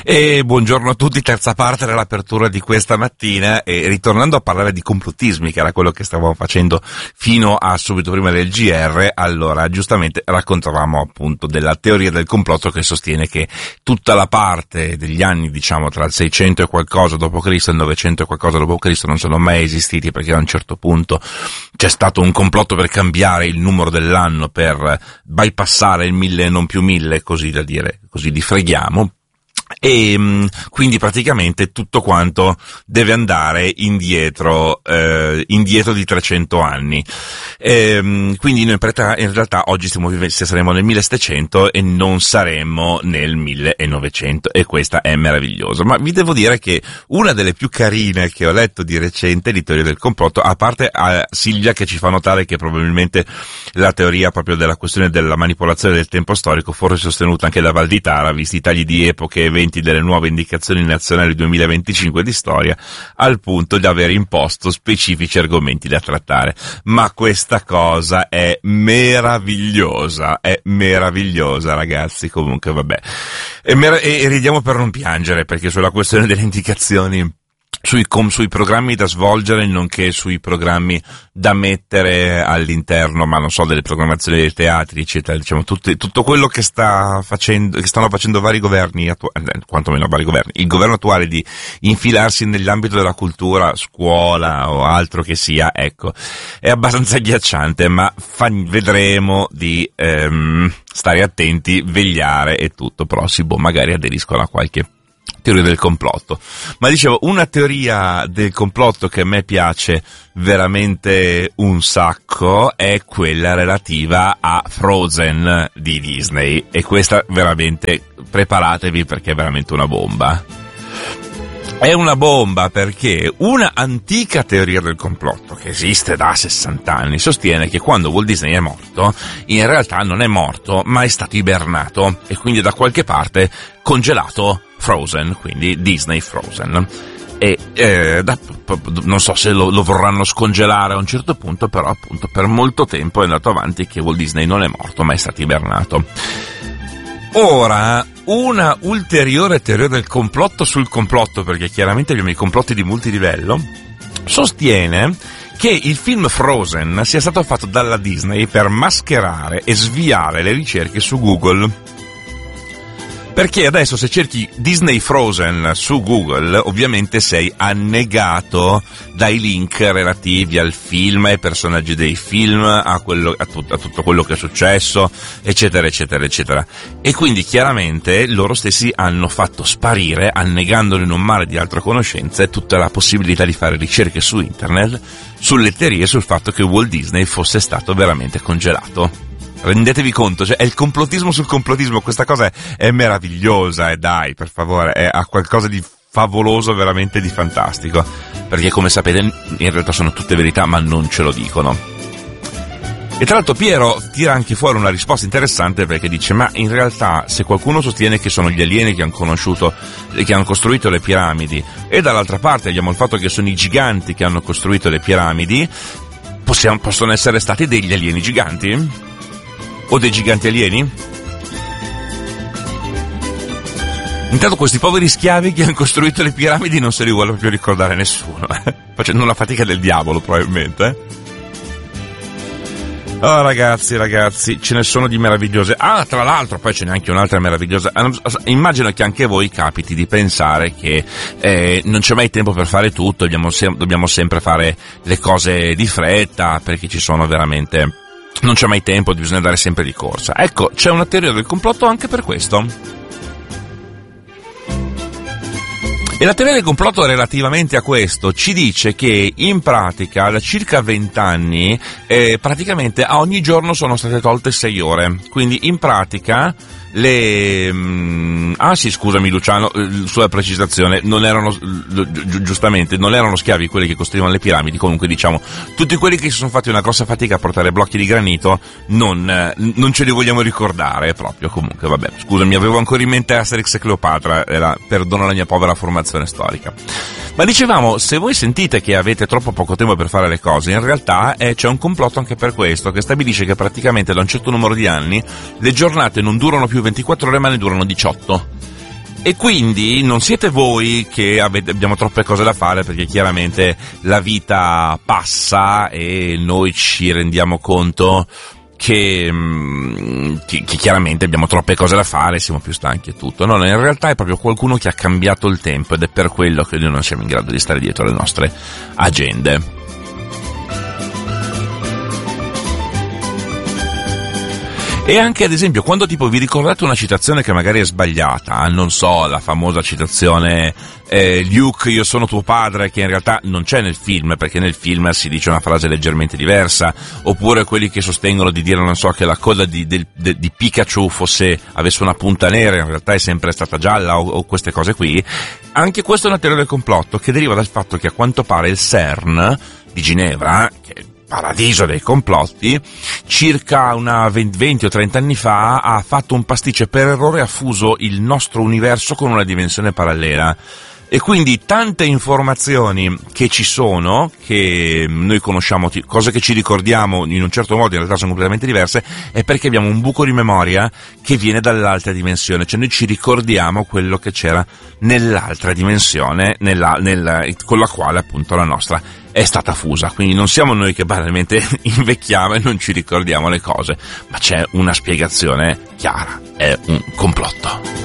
E buongiorno a tutti, terza parte dell'apertura di questa mattina, e ritornando a parlare di complottismi, che era quello che stavamo facendo fino a subito prima del GR, allora giustamente raccontavamo appunto della teoria del complotto che sostiene che tutta la parte degli anni, diciamo, tra il 600 e qualcosa d.C. e il 900 e qualcosa d.C. non sono mai esistiti, perché a un certo punto c'è stato un complotto per cambiare il numero dell'anno, per bypassare il 1000 e non più 1000, così da dire, così li freghiamo. E quindi praticamente tutto quanto deve andare indietro di 300 anni. Quindi noi in realtà oggi saremo nel 1700 e non saremmo nel 1900, e questa è meravigliosa. Ma vi devo dire che una delle più carine che ho letto di recente di teoria del complotto, a parte a Silvia che ci fa notare che probabilmente la teoria proprio della questione della manipolazione del tempo storico forse sostenuta anche da Valditara, visti i tagli di epoche, eventi delle nuove indicazioni nazionali 2025 di storia, al punto di aver imposto specifici argomenti da trattare. Ma questa cosa è meravigliosa ragazzi, comunque vabbè. E ridiamo per non piangere, perché sulla questione delle indicazioni sui programmi da svolgere, nonché sui programmi da mettere all'interno, ma non so, delle programmazioni dei teatri, eccetera, diciamo tutto quello che stanno facendo vari governi, quantomeno vari governi, il governo attuale, di infilarsi nell'ambito della cultura, scuola o altro che sia, ecco, è abbastanza agghiacciante, ma vedremo di stare attenti, vegliare e tutto, però magari aderiscono a qualche teoria del complotto. Ma dicevo, una teoria del complotto che a me piace veramente un sacco è quella relativa a Frozen di Disney, e questa veramente preparatevi, perché è veramente una bomba. È una bomba perché una antica teoria del complotto che esiste da 60 anni sostiene che quando Walt Disney è morto, in realtà non è morto, ma è stato ibernato, e quindi da qualche parte congelato Frozen, quindi Disney Frozen. E non so se lo vorranno scongelare a un certo punto, però appunto per molto tempo è andato avanti che Walt Disney non è morto, ma è stato ibernato. Ora, una ulteriore teoria del complotto sul complotto, perché chiaramente abbiamo i complotti di multilivello, sostiene che il film Frozen sia stato fatto dalla Disney per mascherare e sviare le ricerche su Google. Perché adesso se cerchi Disney Frozen su Google, ovviamente sei annegato dai link relativi al film, ai personaggi dei film, a tutto quello che è successo, eccetera, eccetera, eccetera. E quindi chiaramente loro stessi hanno fatto sparire, annegandolo in un mare di altre conoscenze, tutta la possibilità di fare ricerche su internet, sulle teorie sul fatto che Walt Disney fosse stato veramente congelato. Rendetevi conto, cioè è il complottismo sul complottismo, questa cosa è meravigliosa, e dai, per favore, ha qualcosa di favoloso, veramente di fantastico, perché come sapete in realtà sono tutte verità, ma non ce lo dicono. E tra l'altro Piero tira anche fuori una risposta interessante, perché dice: ma in realtà se qualcuno sostiene che sono gli alieni che hanno costruito le piramidi, e dall'altra parte abbiamo il fatto che sono i giganti che hanno costruito le piramidi, possono essere stati degli alieni giganti? O dei giganti alieni? Intanto questi poveri schiavi che hanno costruito le piramidi non se li vuole proprio ricordare nessuno, facendo una fatica del diavolo probabilmente. Oh ragazzi, ce ne sono di meravigliose. Ah, tra l'altro poi ce n'è anche un'altra meravigliosa. Immagino che anche voi capiti di pensare che non c'è mai tempo per fare tutto, dobbiamo sempre fare le cose di fretta, perché ci sono veramente... non c'è mai tempo, bisogna andare sempre di corsa. Ecco, c'è una teoria del complotto anche per questo. E la teoria del complotto relativamente a questo ci dice che in pratica da circa 20 anni praticamente a ogni giorno sono state tolte 6 ore. Quindi in pratica sì, scusami Luciano, sulla precisazione, non erano, giustamente, non erano schiavi quelli che costruivano le piramidi, comunque diciamo, tutti quelli che si sono fatti una grossa fatica a portare blocchi di granito, non ce li vogliamo ricordare proprio, comunque vabbè, scusami, avevo ancora in mente Asterix e Cleopatra, perdono la mia povera formazione storica. Ma dicevamo, se voi sentite che avete troppo poco tempo per fare le cose, in realtà c'è un complotto anche per questo, che stabilisce che praticamente da un certo numero di anni le giornate non durano più 24 ore ma ne durano 18. E quindi non siete voi che abbiamo troppe cose da fare, perché chiaramente la vita passa e noi ci rendiamo conto che chiaramente abbiamo troppe cose da fare, siamo più stanchi e tutto. No, in realtà è proprio qualcuno che ha cambiato il tempo, ed è per quello che noi non siamo in grado di stare dietro alle nostre agende. E anche, ad esempio, quando tipo vi ricordate una citazione che magari è sbagliata, non so, la famosa citazione Luke, io sono tuo padre, che in realtà non c'è nel film, perché nel film si dice una frase leggermente diversa, oppure quelli che sostengono di dire, non so, che la coda di Pikachu avesse una punta nera, in realtà è sempre stata gialla, o queste cose qui. Anche questo è una teoria del complotto che deriva dal fatto che a quanto pare il CERN di Ginevra, che paradiso dei complotti, circa una 20 o 30 anni fa ha fatto un pasticcio per errore, ha fuso il nostro universo con una dimensione parallela. E quindi tante informazioni che ci sono, che noi conosciamo, cose che ci ricordiamo in un certo modo, in realtà sono completamente diverse, è perché abbiamo un buco di memoria che viene dall'altra dimensione, cioè noi ci ricordiamo quello che c'era nell'altra dimensione, con la quale appunto la nostra è stata fusa. Quindi non siamo noi che banalmente invecchiamo e non ci ricordiamo le cose, ma c'è una spiegazione chiara, è un complotto.